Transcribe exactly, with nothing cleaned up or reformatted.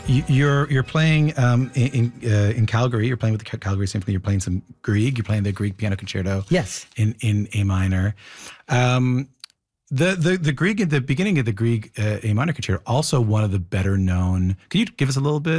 You- You're you're playing um, in in, uh, in Calgary. You're playing with the Cal- Calgary Symphony. You're playing some Grieg. You're playing the Grieg Piano Concerto. Yes. In in A minor. Um, the the the Grieg at the beginning of the Grieg uh, A minor Concerto, also one of the better known. Can you give us a little bit?